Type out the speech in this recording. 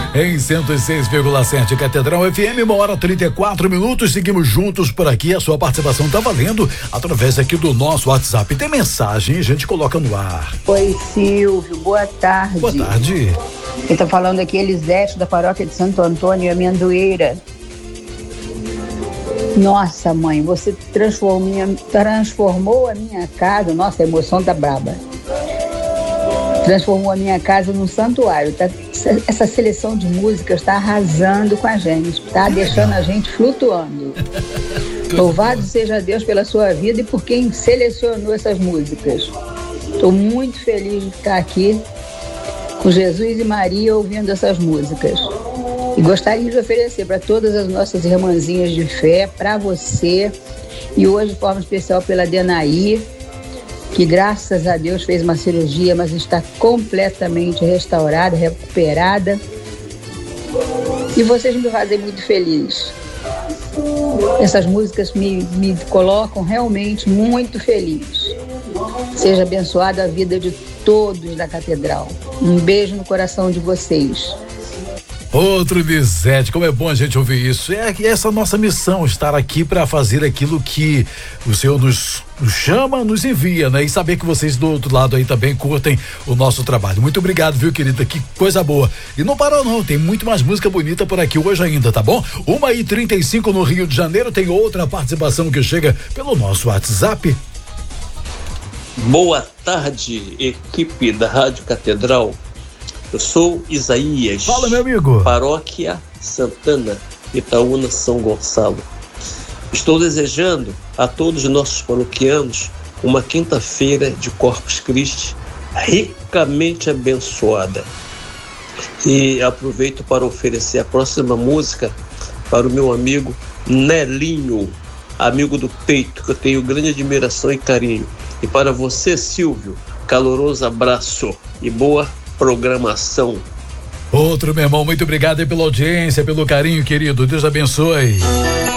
em 106,7 Catedral FM, 1h34. Seguimos juntos por aqui. A sua participação tá valendo através aqui do nosso WhatsApp. Tem mensagem, a gente coloca no ar. Oi, Silvio, boa tarde. Boa tarde. Quem tá falando aqui é Elisete, da paróquia de Santo Antônio, Amendoeira. Nossa, mãe, você transformou a minha casa. Nossa, a emoção tá braba. Transformou a minha casa num santuário. Essa seleção de músicas está arrasando com a gente, tá deixando a gente flutuando. Louvado seja Deus pela sua vida e por quem selecionou essas músicas. Estou muito feliz de ficar aqui com Jesus e Maria ouvindo essas músicas. E gostaria de oferecer para todas as nossas irmãzinhas de fé, para você, e hoje de forma especial pela Denaí, que graças a Deus fez uma cirurgia, mas está completamente restaurada, recuperada. E vocês me fazem muito feliz. Essas músicas me colocam realmente muito feliz. Seja abençoada a vida de todos da Catedral. Um beijo no coração de vocês. Outro Lisete, como é bom a gente ouvir isso. É essa nossa missão, estar aqui para fazer aquilo que o Senhor nos chama, nos envia, né? E saber que vocês do outro lado aí também curtem o nosso trabalho. Muito obrigado, viu, querida? Que coisa boa. E não parou não, tem muito mais música bonita por aqui hoje ainda, tá bom? 1h35 no Rio de Janeiro, tem outra participação que chega pelo nosso WhatsApp. Boa tarde, equipe da Rádio Catedral. Eu sou Isaías. Fala, meu amigo. Paróquia Santana, Itaúna, São Gonçalo. Estou desejando a todos os nossos paroquianos uma quinta-feira de Corpus Christi ricamente abençoada. E aproveito para oferecer a próxima música para o meu amigo Nelinho, amigo do peito, que eu tenho grande admiração e carinho. E para você, Silvio, caloroso abraço e boa programação. Outro, meu irmão, muito obrigado aí pela audiência, pelo carinho, querido. Deus abençoe.